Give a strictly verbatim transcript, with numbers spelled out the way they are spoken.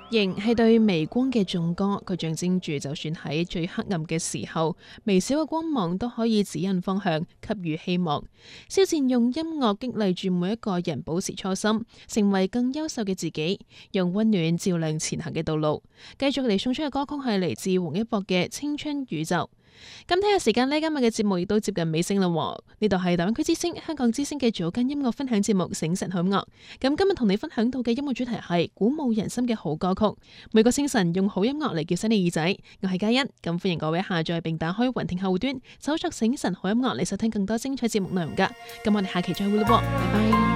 螢係對微光嘅頌歌，佢象徵住就算喺最黑暗嘅時候，微小嘅光芒都可以指引方向，給予希望。蕭戰用音樂激勵住每一個人保持初心，成為更優秀嘅自己，用溫暖照亮前行嘅道路。繼續嚟送出嘅歌曲係嚟自王一博嘅《青春宇宙》。咁聽下時間呢，今日嘅節目亦都接近尾聲啦。呢度係大灣區之聲、香港之聲嘅早間音樂分享節目《醒晨好音樂》。咁今日同你分享到嘅音樂主題係鼓舞人心嘅好歌曲。每個清晨用好音樂嚟叫醒你耳仔。我係嘉欣，咁歡迎各位下載並打開雲聽後端，搜索醒晨好音樂嚟收聽更多精彩節目內容噶。咁我哋下期再會啦，拜拜。